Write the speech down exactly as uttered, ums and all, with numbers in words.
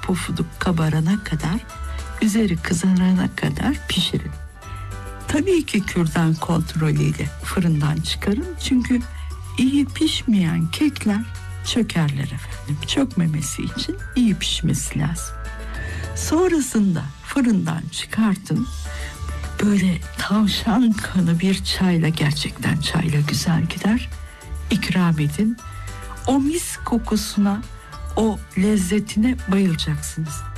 pufuduk kabarana kadar, üzeri kızarana kadar pişirin. Tabii ki kürdan kontrolüyle fırından çıkarın. Çünkü iyi pişmeyen kekler çökerler efendim. Çökmemesi için iyi pişmesi lazım. Sonrasında fırından çıkartın. Böyle tavşan kanı bir çayla, gerçekten çayla güzel gider, İkram edin. O mis kokusuna, o lezzetine bayılacaksınız.